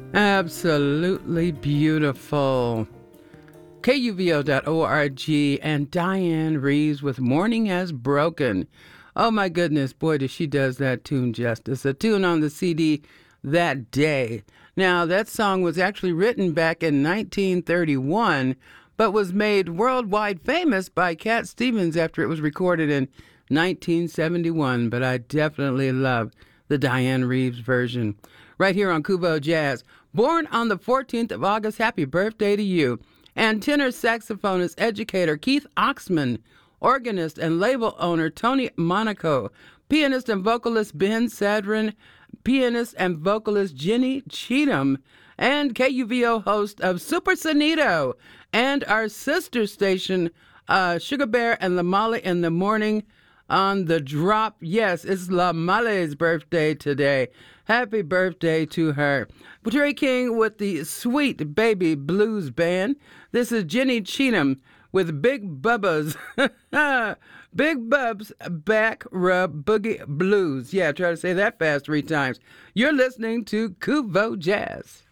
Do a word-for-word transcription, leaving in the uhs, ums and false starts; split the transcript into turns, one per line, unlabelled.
Absolutely beautiful. K U V O dot org and Diane Reeves with Morning Has Broken. Oh my goodness, boy, does she does that tune justice. A tune on the C D that day. Now, that song was actually written back in nineteen thirty-one, but was made worldwide famous by Cat Stevens after it was recorded in nineteen seventy-one. But I definitely love the Diane Reeves version. Right here on Kubo Jazz. Born on the fourteenth of August, happy birthday to you. And tenor saxophonist educator Keith Oxman, organist and label owner Tony Monaco, pianist and vocalist Ben Sadrin, pianist and vocalist Jenny Cheatham, and K U V O host of Super Sonito, and our sister station, uh, Sugar Bear and La Male in the morning on the drop. Yes, it's La Male's birthday today. Happy birthday to her. Trey King with the Sweet Baby Blues Band. This is Jenny Cheatham with Big Bubba's Big Bub's Back Rub Boogie Blues. Yeah, try to say that fast three times. You're listening to Kuvo Jazz.